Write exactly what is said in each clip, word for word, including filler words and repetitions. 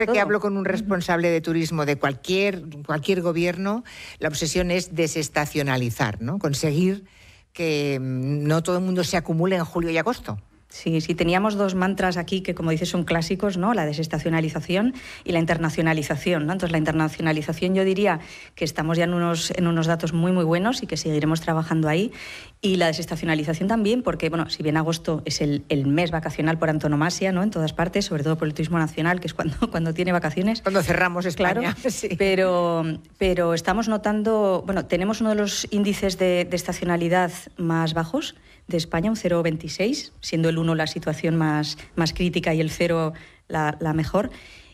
que hablo con un responsable de turismo de cualquier, cualquier gobierno, la obsesión es desestacionalizar, ¿no? Conseguir que no todo el mundo se acumule en julio y agosto. Sí, sí, teníamos dos mantras aquí que, como dices, son clásicos, ¿no? La desestacionalización y la internacionalización, ¿no? Entonces, la internacionalización yo diría que estamos ya en unos, en unos datos muy, muy buenos y que seguiremos trabajando ahí. Y la desestacionalización también, porque, bueno, si bien agosto es el, el mes vacacional por antonomasia, ¿no? En todas partes, sobre todo por el turismo nacional, que es cuando, cuando tiene vacaciones. Cuando cerramos España. Claro, sí. pero, pero estamos notando, bueno, tenemos uno de los índices de, de estacionalidad más bajos de España, un cero coma veintiséis, siendo el uno la situación más, más crítica y el cero la, la mejor.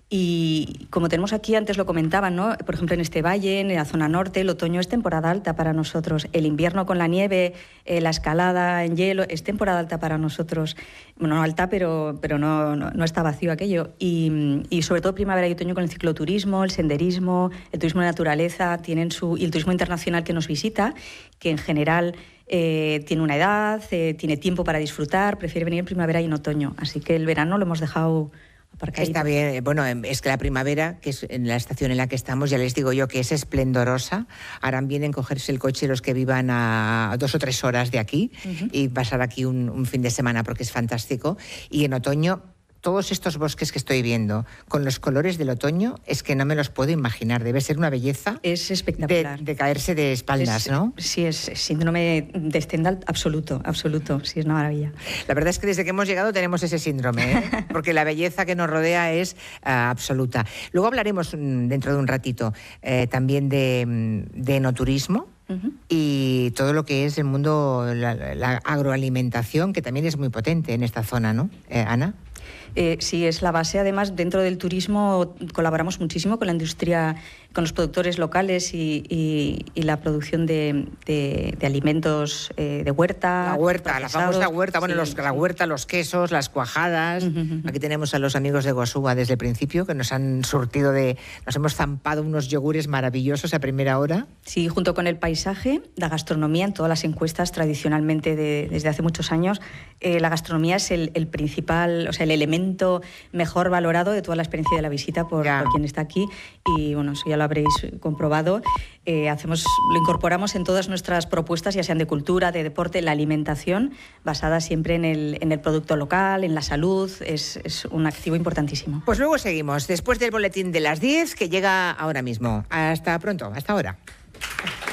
Y como tenemos aquí, antes lo comentaban, ¿no? Por ejemplo, en este valle, en la zona norte, el otoño es temporada alta para nosotros. El invierno con la nieve, eh, la escalada en hielo, es temporada alta para nosotros. Bueno, no alta, pero, pero no, no, no está vacío aquello. Y, y sobre todo primavera y otoño con el cicloturismo, el senderismo, el turismo de naturaleza, tienen su, y el turismo internacional que nos visita, que en general eh, tiene una edad, eh, tiene tiempo para disfrutar, prefiere venir en primavera y en otoño. Así que el verano lo hemos dejado aparcadito. Está bien, bueno, es que la primavera, que es en la estación en la que estamos, ya les digo yo que es esplendorosa. Harán bien en cogerse el coche los que vivan a dos o tres horas de aquí uh-huh. y pasar aquí un, un fin de semana porque es fantástico. Y en otoño, todos estos bosques que estoy viendo con los colores del otoño, es que no me los puedo imaginar. Debe ser una belleza. Es espectacular. De, de caerse de espaldas, es, ¿no? Sí, es síndrome de Stendhal absoluto, absoluto. Sí, es una maravilla. La verdad es que desde que hemos llegado tenemos ese síndrome, ¿eh? Porque la belleza que nos rodea es uh, absoluta. Luego hablaremos dentro de un ratito eh, también de, de enoturismo. Uh-huh. Y todo lo que es el mundo, la, la agroalimentación, que también es muy potente en esta zona, ¿no, eh, Ana? Eh, sí, es la base. Además, dentro del turismo colaboramos muchísimo con la industria, con los productores locales y, y, y la producción de, de, de alimentos eh, de huerta. La huerta, la famosa huerta. Bueno, sí, los, sí. la huerta, los quesos, las cuajadas. Uh-huh. Aquí tenemos a los amigos de Gosúa desde el principio, que nos han surtido de... Nos hemos zampado unos yogures maravillosos a primera hora. Sí, junto con el paisaje, la gastronomía, en todas las encuestas tradicionalmente de, desde hace muchos años, eh, la gastronomía es el, el principal, o sea, el elemento mejor valorado de toda la experiencia de la visita por, por quien está aquí. Y bueno, eso ya lo habréis comprobado. Eh, hacemos, lo incorporamos en todas nuestras propuestas, ya sean de cultura, de deporte, la alimentación, basada siempre en el, en el producto local, en la salud. Es, es un activo importantísimo. Pues luego seguimos, después del boletín de las diez, que llega ahora mismo. Hasta pronto, hasta ahora.